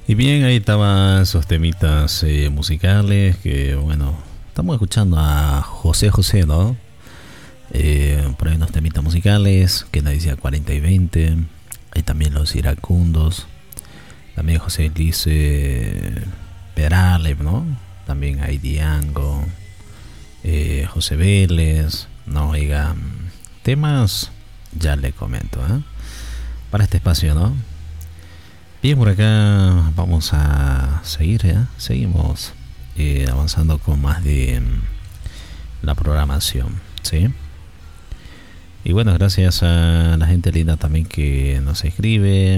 Y bien, ahí estaban esos temitas musicales que, bueno, estamos escuchando a José José, ¿no? Por ahí unos temitas musicales, que nadie decía 40 y 20. Hay también los iracundos. También José Luis Perales, ¿no? También hay Diango, José Vélez, no, oiga, temas, ya le comento, para este espacio, ¿no? Bien, por acá vamos a seguir, seguimos avanzando con más de la programación, ¿sí? Y bueno, gracias a la gente linda también que nos escribe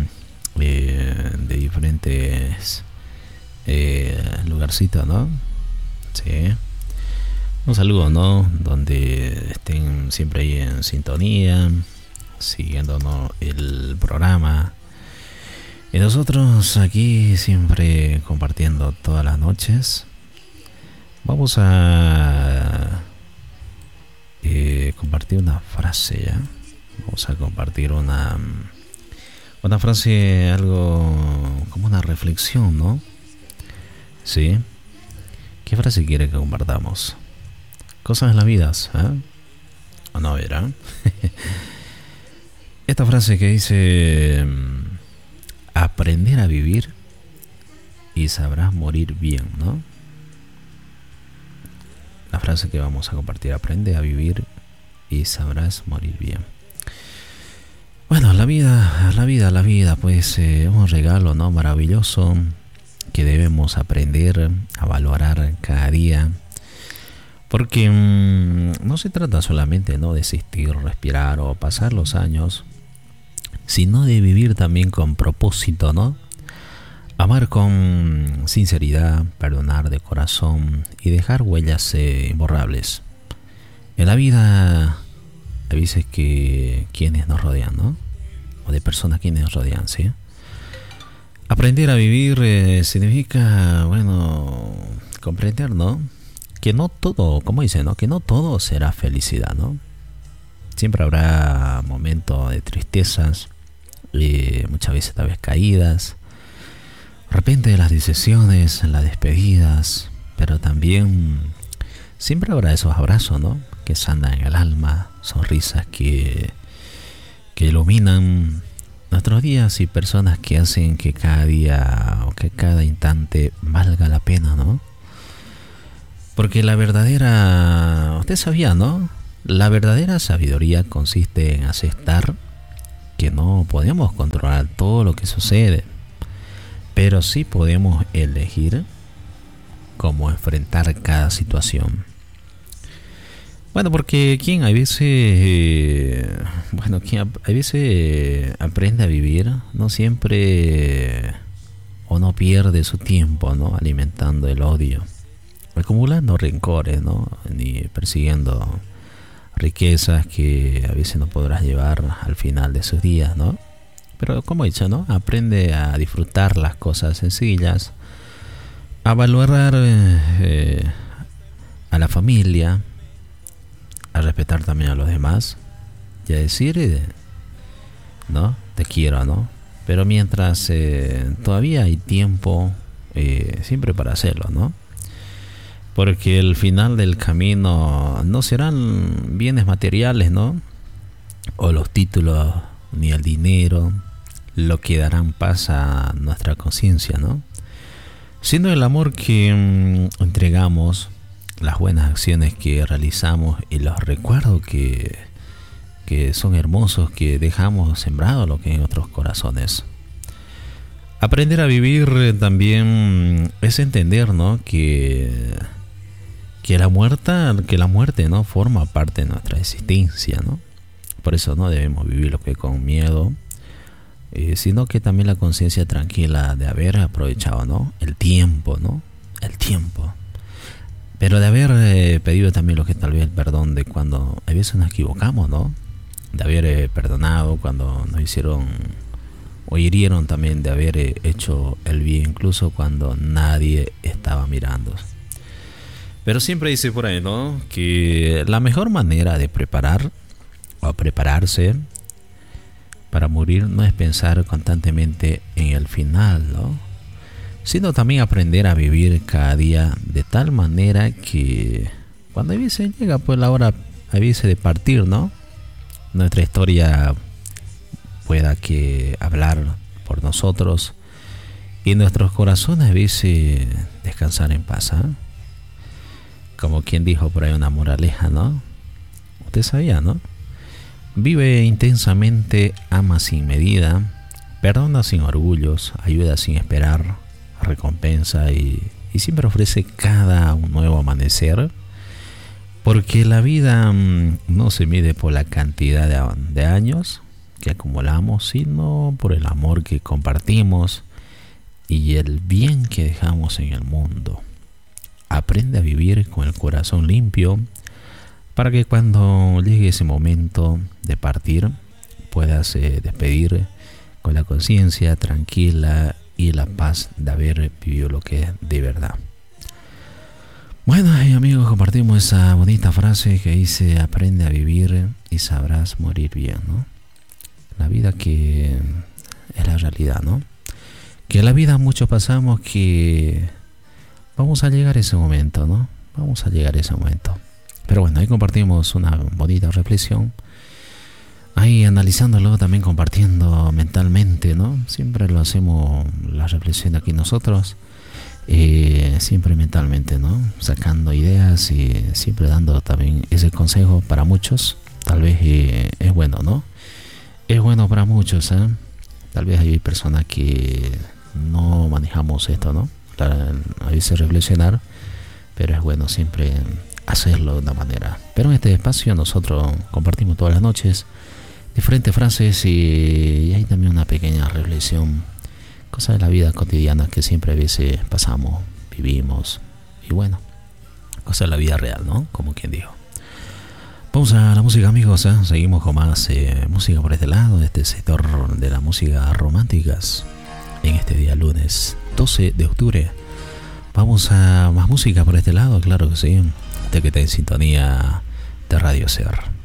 de diferentes lugarcitos, ¿no? Sí. Un saludo, ¿no? Donde estén siempre ahí en sintonía, siguiéndonos el programa. Y nosotros aquí siempre compartiendo todas las noches. Vamos a compartir una frase, ¿ya? Vamos a compartir una frase, algo como una reflexión, ¿no? ¿Sí? ¿Qué frase quiere que compartamos? Cosas en la vida, ¿eh? ¿O no, verá? Esta frase que dice: aprender a vivir y sabrás morir bien, ¿no? La frase que vamos a compartir: aprende a vivir y sabrás morir bien. Bueno, la vida, pues es un regalo, ¿no? Maravilloso, que debemos aprender a valorar cada día. Porque no se trata solamente, ¿no?, de existir, respirar o pasar los años, sino de vivir también con propósito, ¿no? Amar con sinceridad, perdonar de corazón y dejar huellas imborrables. En la vida hay veces que quienes nos rodean, ¿no? O de personas quienes nos rodean, ¿sí? Aprender a vivir significa, bueno, comprender, ¿no? Que no todo, como dicen, ¿no? Que no todo será felicidad, ¿no? Siempre habrá momentos de tristezas, muchas veces tal vez caídas, de repente las decisiones, las despedidas, pero también siempre habrá esos abrazos, ¿no?, que sanan en el alma, sonrisas que iluminan nuestros días y personas que hacen que cada día o que cada instante valga la pena, ¿no? Porque la verdadera, usted sabía, ¿no? La verdadera sabiduría consiste en aceptar que no podemos controlar todo lo que sucede, pero sí podemos elegir cómo enfrentar cada situación. Bueno, porque quien a veces, aprende a vivir, no siempre o no pierde su tiempo, ¿no?, alimentando el odio, acumulando rencores, ¿no?, ni persiguiendo riquezas que a veces no podrás llevar al final de sus días, ¿no? Pero como he dicho, ¿no?, aprende a disfrutar las cosas sencillas, a valorar a la familia, a respetar también a los demás y a decir, ¿no?, te quiero, ¿no? Pero mientras todavía hay tiempo, siempre para hacerlo, ¿no? Porque el final del camino no serán bienes materiales, ¿no?, o los títulos, ni el dinero, lo que darán paz a nuestra conciencia, ¿no?, sino el amor que entregamos, las buenas acciones que realizamos y los recuerdos que son hermosos, que dejamos sembrados lo que en otros corazones. Aprender a vivir también es entender, ¿no?, que la muerte, ¿no?, forma parte de nuestra existencia, ¿no? Por eso no debemos vivir lo que con miedo, sino que también la conciencia tranquila de haber aprovechado, ¿no?, el tiempo, ¿no? El tiempo. Pero de haber pedido también lo que tal vez el perdón de cuando a veces nos equivocamos, ¿no? De haber perdonado cuando nos hicieron o hirieron, también de haber hecho el bien incluso cuando nadie estaba mirando. Pero siempre dice por ahí, ¿no?, que la mejor manera de preparar o prepararse para morir no es pensar constantemente en el final, ¿no?, sino también aprender a vivir cada día de tal manera que cuando a veces llega pues la hora a veces de partir, ¿no? Nuestra historia pueda que hablar por nosotros y nuestros corazones a veces descansar en paz, ¿eh? Como quien dijo por ahí una moraleja, ¿no? Usted sabía, ¿no? Vive intensamente, ama sin medida, perdona sin orgullos, ayuda sin esperar recompensa y siempre ofrece cada un nuevo amanecer, porque la vida no se mide por la cantidad de años que acumulamos, sino por el amor que compartimos y el bien que dejamos en el mundo. Aprende a vivir con el corazón limpio para que cuando llegue ese momento de partir puedas despedir con la conciencia tranquila y la paz de haber vivido lo que es de verdad. Bueno, amigos, compartimos esa bonita frase que dice: aprende a vivir y sabrás morir bien, ¿no? La vida que es la realidad, ¿no? Que en la vida mucho pasamos que vamos a llegar a ese momento, ¿no? Vamos a llegar a ese momento. Pero bueno, ahí compartimos una bonita reflexión. Ahí analizándolo, también compartiendo mentalmente, ¿no? Siempre lo hacemos, la reflexión aquí nosotros, siempre mentalmente, ¿no? Sacando ideas y siempre dando también ese consejo para muchos. Tal vez es bueno, ¿no? Es bueno para muchos, ¿eh? Tal vez hay personas que no manejamos esto, ¿no? A veces reflexionar, pero es bueno siempre hacerlo de una manera. Pero en este espacio nosotros compartimos todas las noches diferentes frases y hay también una pequeña reflexión, cosas de la vida cotidiana que siempre a veces pasamos, vivimos y bueno, cosas de la vida real, ¿no? Como quien dijo. Vamos a la música, amigos, ¿eh? Seguimos con más música por este lado, de este sector de la música románticas en este día lunes 12 de octubre. Vamos a más música por este lado, claro que sí, de que está en sintonía de Radio Ser.